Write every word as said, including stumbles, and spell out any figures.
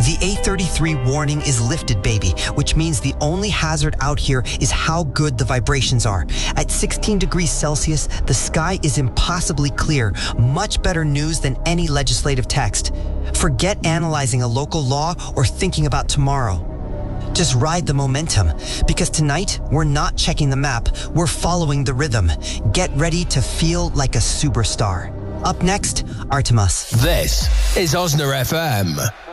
The A thirty-three warning is lifted, baby, which means the only hazard out here is how good the vibrations are. At sixteen degrees Celsius, the sky is impossibly clear. Much better news than any legislative text. Forget analyzing a local law or thinking about tomorrow. Just ride the momentum, because tonight we're not checking the map, we're following the rhythm. Get ready to feel like a superstar. Up next, Artemis. This is Osna F M.